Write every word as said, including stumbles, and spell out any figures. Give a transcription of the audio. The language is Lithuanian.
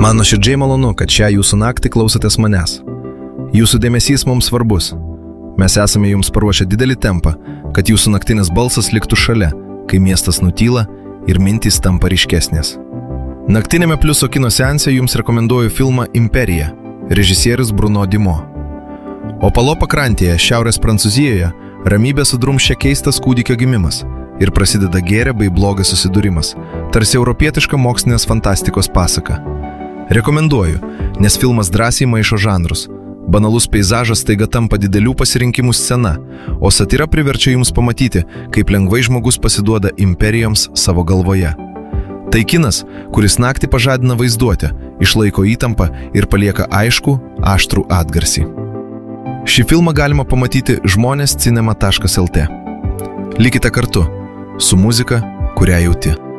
Man nuoširdžiai malonu, kad šią jūsų naktį klausotės manęs. Jūsų dėmesys mums svarbus. Mes esame jums paruošę didelį tempą, kad jūsų naktinis balsas liktų šalia, kai miestas nutyla ir mintys tampa ryškesnės. Naktinėme Pliuso kino seanse jums rekomenduoju filmą Imperija, režisierius Bruno Dumont. Opalo pakrantėje, šiaurės Prancūzijoje, ramybę sudrumsčia keistas kūdikio gimimas ir prasideda gėrio bei blogio susidūrimas, tarsi europietiška mokslinės fantastikos pasaka. Rekomenduoju, nes filmas drąsiai maišo žanrus. Banalus peizažas staiga tampa didelių pasirinkimų scena, o satyra priverčia jums pamatyti, kaip lengvai žmogus pasiduoda imperijoms savo galvoje. Tai kinas, kuris naktį pažadina vaizduotę, išlaiko įtampą ir palieka aiškų, aštrų atgarsį. Šį filmą galima pamatyti žmonės cinema taškas el tė. Likite kartu su muzika, kurią jauti.